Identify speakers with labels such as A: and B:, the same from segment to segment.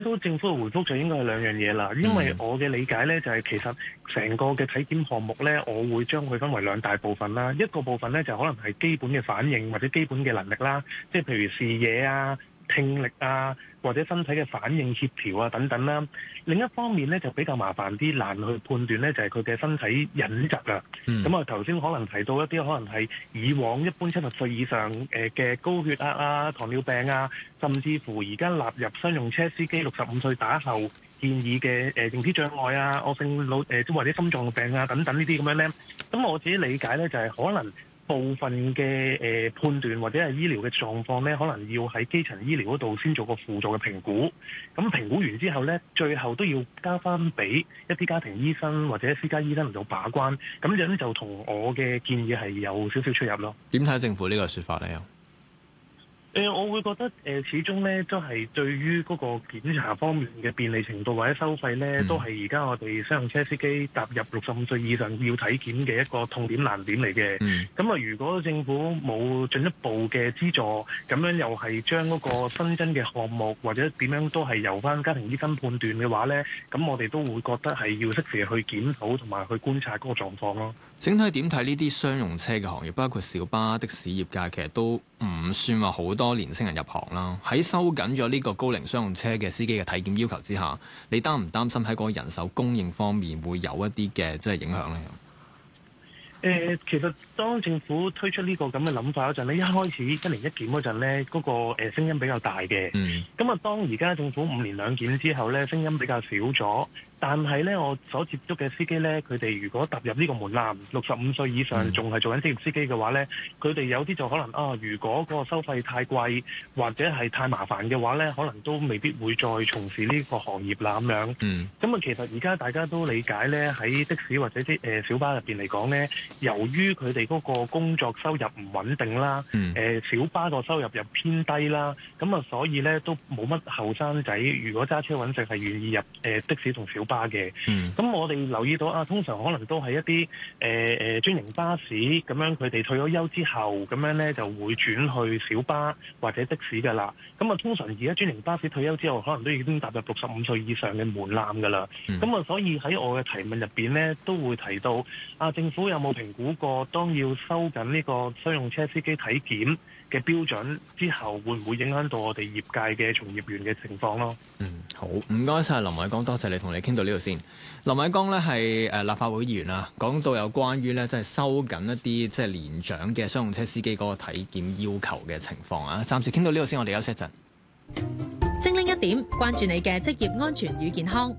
A: 都政府嘅回覆就應該係兩樣嘢啦，因為我嘅理解咧就係其實成個嘅體檢項目咧，我會將佢分為兩大部分啦。一個部分咧就可能係基本嘅反應或者基本嘅能力啦，即係譬如視野啊、聽力啊，或者身體嘅反應協調啊等等啦。另一方面咧就比較麻煩啲，難去判斷咧就係佢嘅身體隱疾啊。咁啊頭先可能提到一啲可能係以往一般70歲以上嘅高血壓啊、糖尿病啊，甚至乎而家納入商用車司機65歲打後建議嘅認知障礙啊、惡性腦或者心臟病啊等等呢啲咁樣咧。咁我自己理解咧就係可能部分嘅判斷或者係醫療嘅狀況咧，可能要喺基層醫療嗰度先做個輔助嘅評估。咁評估完之後咧，最後都要交翻俾一啲家庭醫生或者私家醫生嚟到把關。咁樣就同我嘅建議係有少少出入咯。
B: 點睇政府呢個説法咧？
A: 我會覺得始終咧都係對於嗰個檢查方面嘅便利程度或者收費咧，都係而家我哋商用車司機踏入65歲以上要體檢嘅一個痛點難點嚟嘅。咁如果政府冇進一步嘅資助，咁樣又係將嗰個新增嘅項目或者點樣都係由翻家庭醫生判斷嘅話咧，咁我哋都會覺得係要適時去檢討同埋去觀察嗰個狀況咯。
B: 整體點睇呢啲商用車嘅行業，包括小巴、的士業界，其實都唔算話好多年輕人入行啦。喺收緊咗呢個高齡商用車嘅司機嘅體檢要求之下，你擔唔擔心喺個人手供應方面會有一啲嘅即係影響呢？
A: 其實當政府推出呢個咁嘅諗法嗰陣咧，一開始1年1檢嗰陣咧，嗰個聲音比較大嘅。咁當而家政府5年2檢之後咧，聲音比較少咗。但係咧，我所接觸嘅司機咧，佢哋如果踏入呢個門檻，65歲以上仲係做緊職業司機嘅話咧，佢哋有啲就可能如果個收費太貴或者係太麻煩嘅話咧，可能都未必會再從事呢個行業啦咁樣。咁其實而家大家都理解咧，喺的士或者啲小巴入邊嚟講咧，由於佢哋嗰個工作收入唔穩定啦，小巴個收入又偏低啦，咁所以咧都冇乜後生仔如果揸車揾食係願意入的士同小巴嘅。咁我哋留意到通常可能都係一啲專營巴士咁樣，佢哋退咗休之後咁樣咧就會轉去小巴或者的士㗎啦。咁通常而家專營巴士退休之後，可能都已經踏入65歲以上嘅門檻㗎啦。咁所以喺我嘅提問入邊咧，都會提到政府有冇評估過，當要收緊呢個商用車司機體檢嘅標準之後，會唔會影響到我哋業界嘅從業員嘅情況咯？
B: 好，唔該晒林偉江，多謝你同你傾到呢度先。林偉江咧係立法會議員啦，講到有關於咧即係收緊一啲即係年長嘅商用車司機嗰個體檢要求嘅情況啊。暫時傾到呢度先，我哋休息一陣。
C: 精靈一點，關注你嘅職業安全與健康。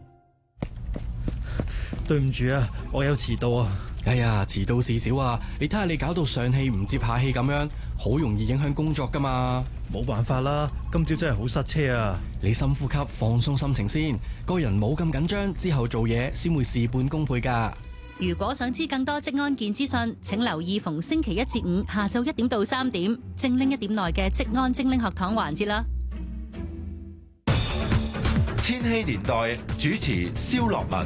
D: 對唔住啊，我有遲到啊。
E: 哎呀，遲到事小啊，你睇下你搞到上氣唔接下氣咁樣，好容易影響工作噶嘛。
D: 冇辦法啦，今朝真係好塞車啊。
E: 你深呼吸，放鬆心情先，個人冇咁緊張，之後做嘢先會事半功倍噶。
C: 如果想知更多職安健資訊，請留意逢星期1至5下晝1點到3點，精靈一點內嘅職安精靈學堂環節啦。
F: 千禧年代主持蕭樂文。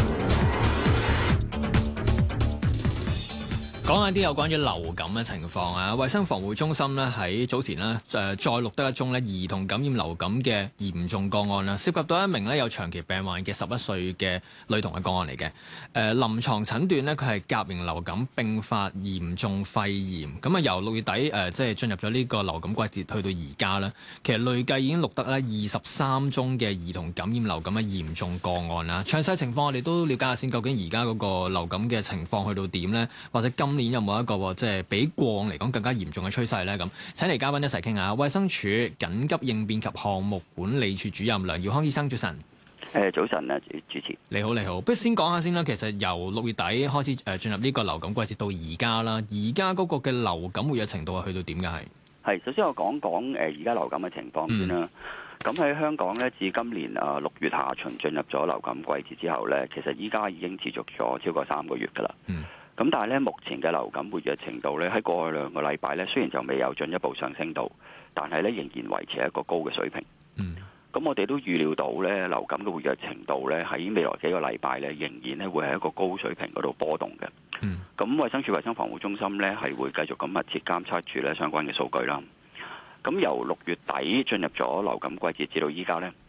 B: 講下啲有關於流感嘅情況啊！衛生防護中心咧喺早前咧再錄得一宗咧兒童感染流感嘅嚴重個案啦，涉及到一名咧有長期病患嘅11歲嘅女童嘅個案嚟嘅。臨床診斷咧佢係甲型流感併發嚴重肺炎，咁由6月底即係進入咗呢個流感季節，去到而家咧，其實累計已經錄得咧23宗嘅兒童感染流感嘅嚴重個案啦。詳細情況我哋都了解下先，究竟而家嗰個流感嘅情況去到點呢？或者今年有冇一個即係比過往嚟講更加嚴重嘅趨勢呢？咁請嚟嘉賓一齊傾下。衛生署緊急應變及項目管理處主任梁耀康醫生，早晨。
G: 早晨啊，主持。
B: 你好，你好。不如先講下先啦。其實由6月底開始進入呢個流感季節到而家啦，而家嗰個嘅流感活躍程度係去到點㗎？
G: 係首先我講講而家流感嘅情況先啦。咁喺香港咧，自今年6月下旬進入咗流感季節之後咧，其實依家已經持續咗超過3個月㗎啦。咁但係咧，目前嘅流感活躍程度咧，喺過去2個禮拜咧，雖然就未有進一步上升到，但係咧仍然維持一個高嘅水平。咁我哋都預料到咧，流感嘅活躍程度咧，喺未來幾個禮拜咧，仍然咧會喺一個高水平嗰度波動嘅。咁衛生署衛生防護中心咧係會繼續咁密切監測住咧相關嘅數據啦。咁由6月底進入咗流感季節至到依家咧，